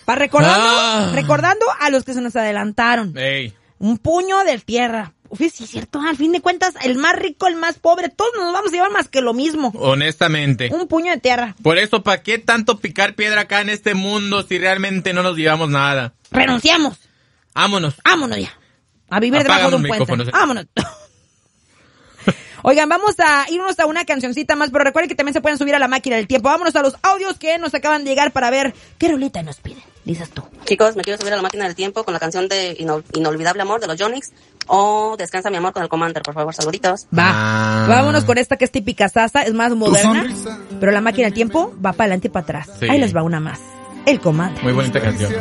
Recordando a los que se nos adelantaron. Ey. Un puño de tierra. Uf, sí es cierto, al fin de cuentas, el más rico, el más pobre, todos nos vamos a llevar más que lo mismo. Honestamente. Un puño de tierra. Por eso, ¿para qué tanto picar piedra acá en este mundo si realmente no nos llevamos nada? Renunciamos. Vámonos. Vámonos ya. A vivir debajo de un puente. Vámonos. Oigan, vamos a irnos a una cancioncita más, pero recuerden que también se pueden subir a la máquina del tiempo. Vámonos a los audios que nos acaban de llegar para ver qué rolita nos piden. Dices tú. Chicos, me quiero subir a la máquina del tiempo con la canción de Inolvidable Amor de los Yonix o Descansa mi amor con el Commander, por favor, saluditos. Vámonos con esta que es típica salsa, es más moderna, pero la máquina del tiempo va para adelante y para atrás. Sí. Ahí les va una más. El Commander. Muy bonita canción.